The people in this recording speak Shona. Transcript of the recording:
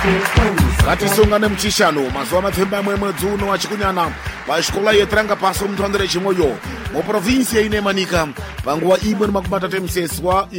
ngatisongane muchishano mazuva mapfemba amwe mwedzi uno wachikunyana pachikola yetiranga paso mutondere chimoyo muprovinsi yaine manika panguva imwe nemakumi matatu emuseswa